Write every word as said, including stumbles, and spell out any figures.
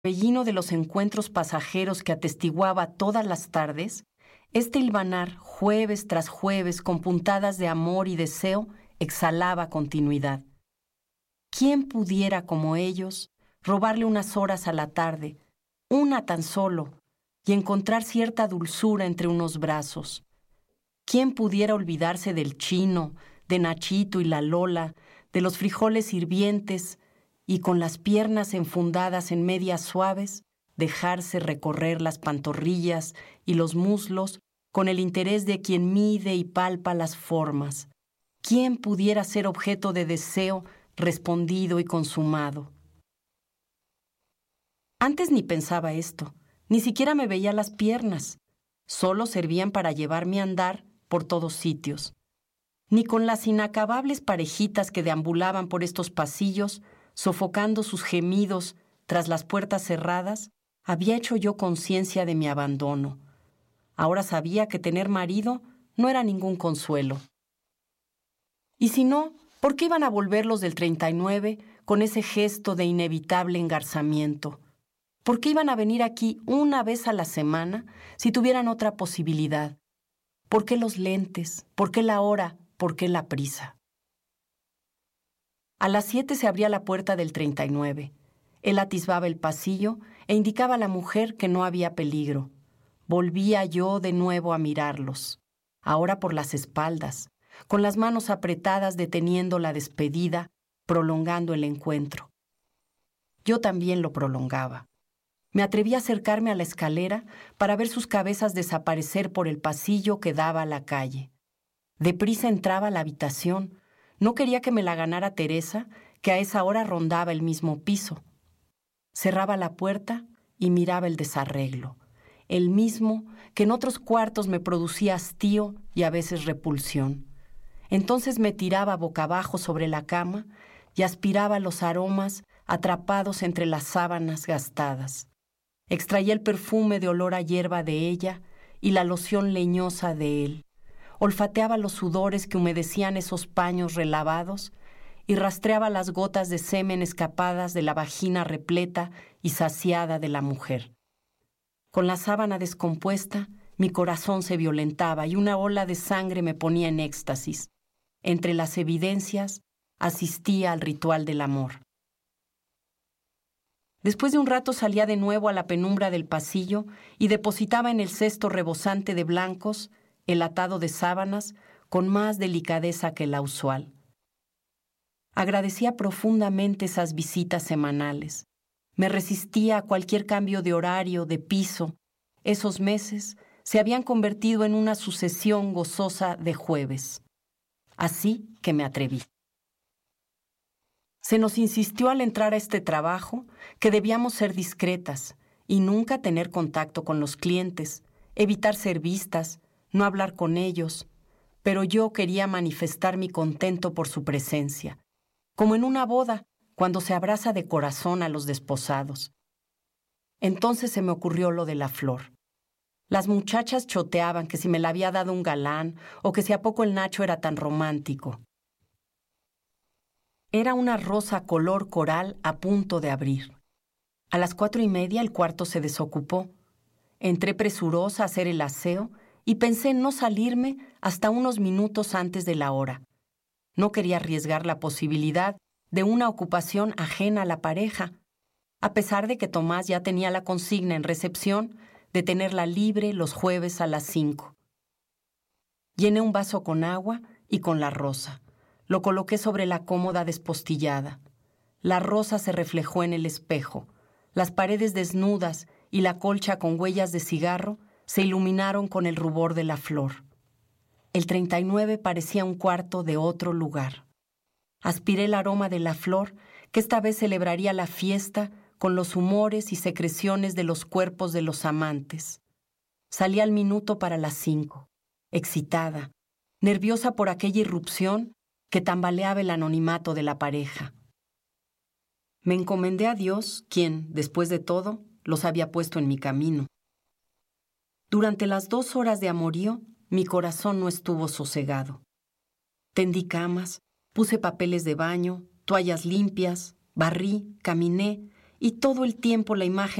torbellino de los encuentros pasajeros que atestiguaba todas las tardes, este hilvanar, jueves tras jueves, con puntadas de amor y deseo, exhalaba continuidad. ¿Quién pudiera, como ellos, robarle unas horas a la tarde, una tan solo, y encontrar cierta dulzura entre unos brazos? ¿Quién pudiera olvidarse del chino, de Nachito y la Lola, de los frijoles hirvientes, y con las piernas enfundadas en medias suaves, dejarse recorrer las pantorrillas y los muslos con el interés de quien mide y palpa las formas? ¿Quién pudiera ser objeto de deseo respondido y consumado? Antes ni pensaba esto, ni siquiera me veía las piernas. Solo servían para llevarme a andar por todos sitios. Ni con las inacabables parejitas que deambulaban por estos pasillos, sofocando sus gemidos tras las puertas cerradas, había hecho yo conciencia de mi abandono. Ahora sabía que tener marido no era ningún consuelo. Y si no, ¿por qué iban a volver los del treinta y nueve con ese gesto de inevitable engarzamiento? ¿Por qué iban a venir aquí una vez a la semana si tuvieran otra posibilidad? ¿Por qué los lentes? ¿Por qué la hora? ¿Por qué la prisa? A las siete se abría la puerta del treinta y nueve. Él atisbaba el pasillo e indicaba a la mujer que no había peligro. Volvía yo de nuevo a mirarlos, ahora por las espaldas, con las manos apretadas deteniendo la despedida, prolongando el encuentro. Yo también lo prolongaba. Me atreví a acercarme a la escalera para ver sus cabezas desaparecer por el pasillo que daba a la calle. Deprisa entraba a la habitación. No quería que me la ganara Teresa, que a esa hora rondaba el mismo piso. Cerraba la puerta y miraba el desarreglo, el mismo que en otros cuartos me producía hastío y a veces repulsión. Entonces me tiraba boca abajo sobre la cama y aspiraba los aromas atrapados entre las sábanas gastadas. Extraía el perfume de olor a hierba de ella y la loción leñosa de él. Olfateaba los sudores que humedecían esos paños relavados y rastreaba las gotas de semen escapadas de la vagina repleta y saciada de la mujer. Con la sábana descompuesta, mi corazón se violentaba y una ola de sangre me ponía en éxtasis. Entre las evidencias, asistía al ritual del amor. Después de un rato salía de nuevo a la penumbra del pasillo y depositaba en el cesto rebosante de blancos el atado de sábanas con más delicadeza que la usual. Agradecía profundamente esas visitas semanales. Me resistía a cualquier cambio de horario, de piso. Esos meses se habían convertido en una sucesión gozosa de jueves. Así que me atreví. Se nos insistió al entrar a este trabajo que debíamos ser discretas y nunca tener contacto con los clientes, evitar ser vistas, no hablar con ellos, pero yo quería manifestar mi contento por su presencia, como en una boda, cuando se abraza de corazón a los desposados. Entonces se me ocurrió lo de la flor. Las muchachas choteaban que si me la había dado un galán o que si a poco el Nacho era tan romántico. Era una rosa color coral a punto de abrir. A las cuatro y media el cuarto se desocupó. Entré presurosa a hacer el aseo y pensé en no salirme hasta unos minutos antes de la hora. No quería arriesgar la posibilidad de una ocupación ajena a la pareja, a pesar de que Tomás ya tenía la consigna en recepción de tenerla libre los jueves a las cinco. Llené un vaso con agua y con la rosa. Lo coloqué sobre la cómoda despostillada. La rosa se reflejó en el espejo. Las paredes desnudas y la colcha con huellas de cigarro se iluminaron con el rubor de la flor. El treinta y nueve parecía un cuarto de otro lugar. Aspiré el aroma de la flor, que esta vez celebraría la fiesta con los humores y secreciones de los cuerpos de los amantes. Salí al minuto para las cinco, excitada, nerviosa por aquella irrupción que tambaleaba el anonimato de la pareja. Me encomendé a Dios, quien, después de todo, los había puesto en mi camino. Durante las dos horas de amorío, mi corazón no estuvo sosegado. Tendí camas, puse papeles de baño, toallas limpias, barrí, caminé y todo el tiempo la imagen